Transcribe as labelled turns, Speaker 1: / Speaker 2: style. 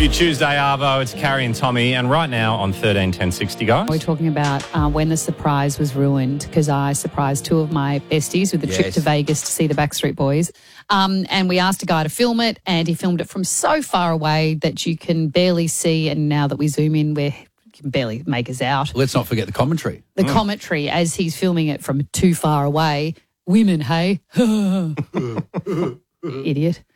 Speaker 1: Your Tuesday Arvo, it's Carrie and Tommy, and right now on 131060, guys.
Speaker 2: We're talking about when the surprise was ruined, because I surprised two of my besties with a trip to Vegas to see the Backstreet Boys. And we asked a guy to film it, and he filmed it from so far away that you can barely see. And now that we zoom in, we can barely make us out.
Speaker 3: Let's not forget the commentary.
Speaker 2: The commentary as he's filming it from too far away. Women, hey? Idiot.